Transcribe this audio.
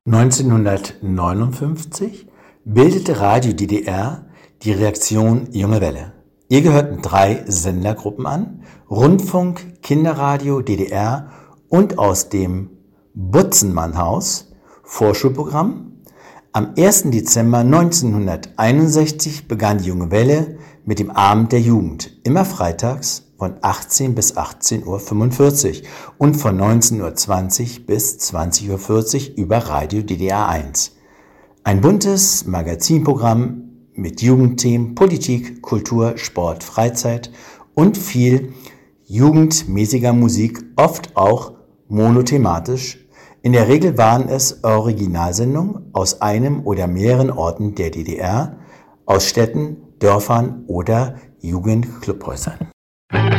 1959 bildete Radio DDR die Redaktion Junge Welle. Ihr gehörten 3 Sendergruppen an: Rundfunk, Kinderradio DDR und aus dem Butzenmannhaus Vorschulprogramm. Am 1. Dezember 1961 begann die Junge Welle mit dem Abend der Jugend, immer freitags von 18 bis 18:45 Uhr und von 19:20 Uhr bis 20:40 Uhr über Radio DDR 1. Ein buntes Magazinprogramm mit Jugendthemen, Politik, Kultur, Sport, Freizeit und viel jugendmäßiger Musik, oft auch monothematisch. In der Regel waren es Originalsendungen aus einem oder mehreren Orten der DDR, aus Städten, Dörfern oder Jugendclubhäusern.